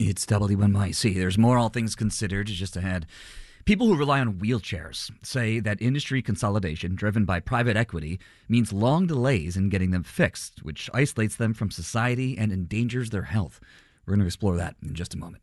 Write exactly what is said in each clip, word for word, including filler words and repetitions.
It's W N Y C. There's more All Things Considered just ahead. People who rely on wheelchairs say that industry consolidation driven by private equity means long delays in getting them fixed, which isolates them from society and endangers their health. We're going to explore that in just a moment.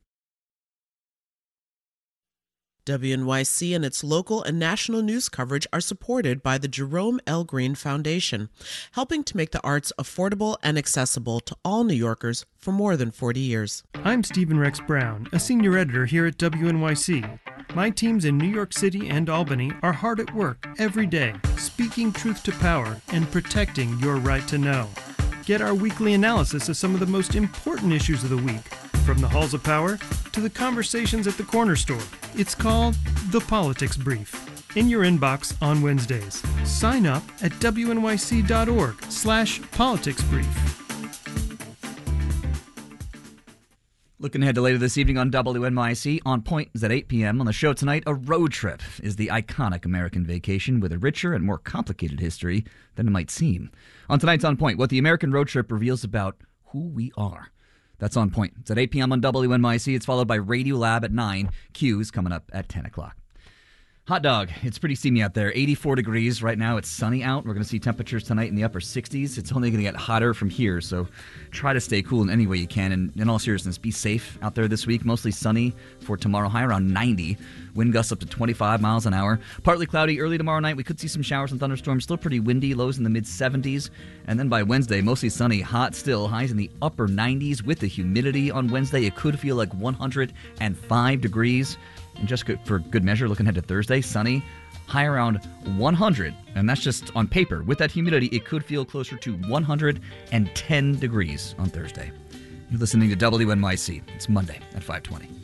W N Y C and its local and national news coverage are supported by the Jerome L. Green Foundation, helping to make the arts affordable and accessible to all New Yorkers for more than forty years. I'm Stephen Rex Brown, a senior editor here at W N Y C. My teams in New York City and Albany are hard at work every day, speaking truth to power and protecting your right to know. Get our weekly analysis of some of the most important issues of the week, from the halls of power to the conversations at the corner store. It's called The Politics Brief, in your inbox on Wednesdays. Sign up at W N Y C dot org slash politics brief. Looking ahead to later this evening on W N Y C, On Point is at eight p.m. On the show tonight, a road trip is the iconic American vacation with a richer and more complicated history than it might seem. On tonight's On Point, what the American road trip reveals about who we are. That's On Point. It's at eight p.m. on W N Y C. It's followed by Radio Lab at nine. Q is coming up at ten o'clock. Hot dog. It's pretty steamy out there. eighty-four degrees right now. It's sunny out. We're going to see temperatures tonight in the upper sixties. It's only going to get hotter from here, so try to stay cool in any way you can. And in all seriousness, be safe out there this week. Mostly sunny for tomorrow. High around ninety. Wind gusts up to twenty-five miles an hour. Partly cloudy early tomorrow night. We could see some showers and thunderstorms. Still pretty windy. Lows in the mid seventies. And then by Wednesday, mostly sunny. Hot still. Highs in the upper nineties. With the humidity on Wednesday, it could feel like one hundred five degrees. And just for good measure, looking ahead to Thursday, sunny, high around one hundred. And that's just on paper. With that humidity, it could feel closer to one hundred ten degrees on Thursday. You're listening to W N Y C. It's Monday at five twenty.